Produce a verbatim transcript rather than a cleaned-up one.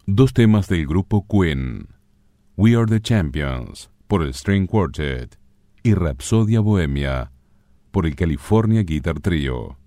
Dos temas del grupo Queen, We Are the Champions, por el String Quartet, y Rapsodia Bohemia, por el California Guitar Trio.